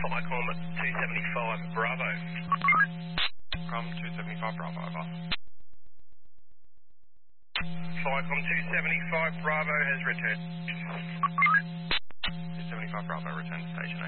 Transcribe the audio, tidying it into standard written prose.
Flycom 275 Bravo. Com 275 Bravo, over. Flycom 275 Bravo has returned. 275 Bravo, return to station